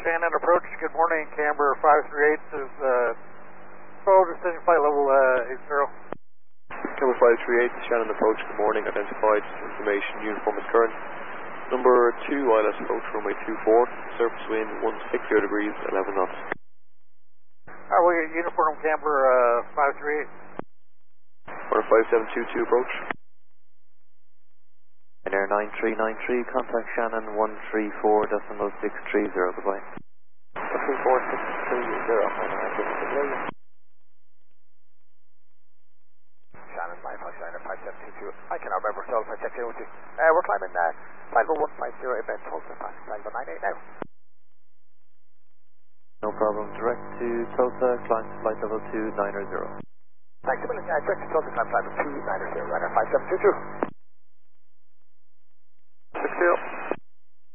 Shannon approach. Good morning, Camber 538 is full decision flight level 80. Camber 538, Shannon approach. Good morning. Identified information uniform is current. Number 2, ILS approach runway 24. Surface wind 160 degrees, 11 knots. We uniform Camber 538. Order 5722 approach. Air 9393, contact Shannon 134.630, goodbye. 134.630, Shannon, my flight Shannon 5722. I cannot remember myself, I checked in with you. We're climbing flight level 150, event Tulsa, passing flight level 98 now. No problem, direct to Tulsa, climb to flight level 2900. Thanks a million, direct to Tulsa, climb flight level 2900, runner 5722.